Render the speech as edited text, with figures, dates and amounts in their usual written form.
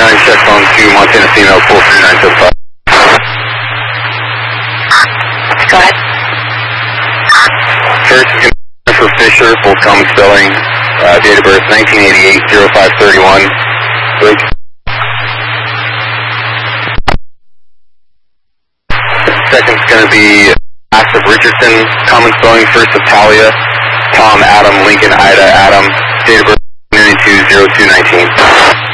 check phone to Montana female 43975. Go ahead. First is going to be for Fisher, full common spelling, date of birth 1988-0531. Wait. Second's going to be Asif Richardson, common spelling, first of Talia, Tom, Adam, Lincoln, Ida, Adam, date of birth 92-0219.